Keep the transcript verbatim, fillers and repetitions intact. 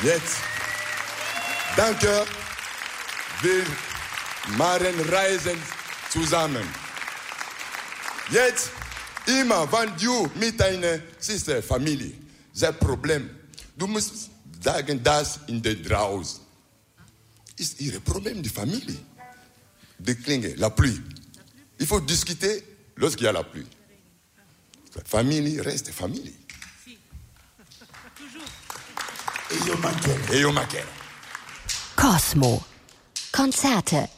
Jetzt, danke, wir machen Reisen zusammen. Jetzt, immer, wenn du mit deiner Schwester, Familie, das Problem, du musst sagen, das in der draußen. Ist ihr Problem, die Familie. Die Klinge, la pluie. Il faut discuter lorsqu'il y a la pluie. La famille reste famille. Eyo Makere. Eyo Makere. Cosmo. Konzerte